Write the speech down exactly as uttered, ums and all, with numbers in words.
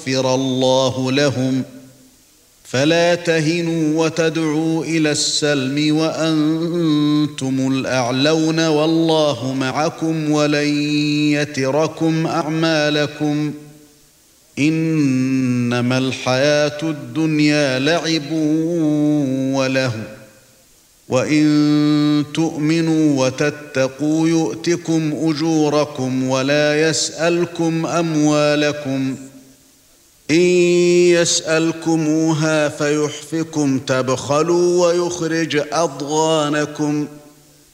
ليغفر الله لهم فلا تهنوا وتدعوا إلى السلم وأنتم الأعلون والله معكم ولن يتركم أعمالكم إنما الحياة الدنيا لعب وله وإن تؤمنوا وتتقوا يؤتكم أجوركم ولا يسألكم أموالكم إن يسألكموها فيحفكم تبخلوا ويخرج أضغانكم